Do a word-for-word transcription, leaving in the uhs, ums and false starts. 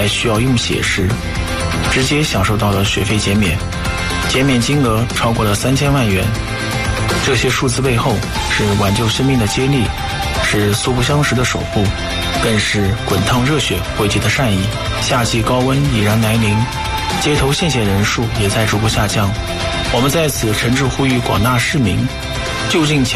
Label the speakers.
Speaker 1: 在需要用血时，直接享受到了学费减免，减免金额超过了三千万元。这些数字背后是挽救生命的接力，是素不相识的守护，更是滚烫热血汇集的善意。夏季高温已然来临，街头献血人数也在逐步下降。我们在此诚挚呼吁广大市民，就近前